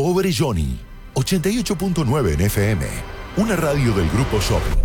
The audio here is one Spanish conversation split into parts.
Pobre Johnny, 88.9 en FM, una radio del Grupo Shopping.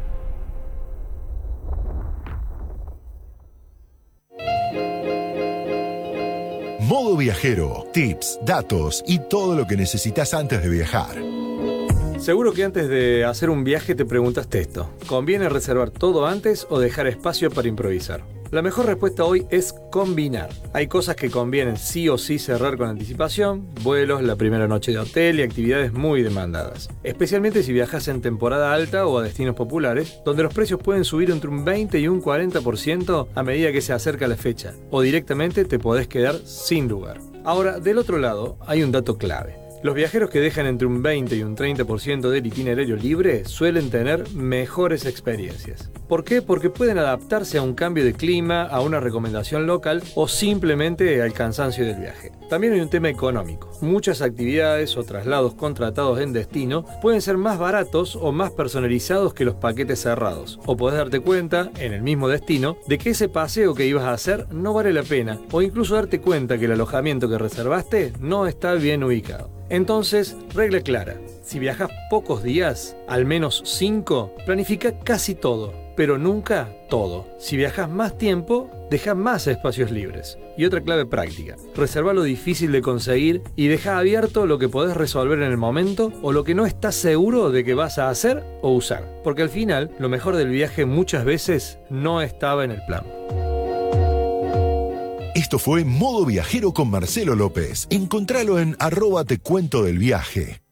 Modo Viajero, tips, datos y todo lo que necesitas antes de viajar. Seguro que antes de hacer un viaje te preguntaste esto: ¿conviene reservar todo antes o dejar espacio para improvisar? La mejor respuesta hoy es combinar. Hay cosas que convienen sí o sí cerrar con anticipación: vuelos, la primera noche de hotel y actividades muy demandadas. Especialmente si viajas en temporada alta o a destinos populares, donde los precios pueden subir entre un 20 y un 40% a medida que se acerca la fecha, o directamente te podés quedar sin lugar. Ahora, del otro lado, hay un dato clave. Los viajeros que dejan entre un 20 y un 30% del itinerario libre suelen tener mejores experiencias. ¿Por qué? Porque pueden adaptarse a un cambio de clima, a una recomendación local o simplemente al cansancio del viaje. También hay un tema económico. Muchas actividades o traslados contratados en destino pueden ser más baratos o más personalizados que los paquetes cerrados. O podés darte cuenta, en el mismo destino, de que ese paseo que ibas a hacer no vale la pena, o incluso darte cuenta que el alojamiento que reservaste no está bien ubicado. Entonces, regla clara: si viajas pocos días, al menos 5, planifica casi todo, pero nunca todo. Si viajas más tiempo, deja más espacios libres. Y otra clave práctica: reserva lo difícil de conseguir y deja abierto lo que podés resolver en el momento o lo que no estás seguro de que vas a hacer o usar. Porque al final, lo mejor del viaje muchas veces no estaba en el plan. Esto fue Modo Viajero con Marcelo López. Encontralo en @tecuentodelviaje.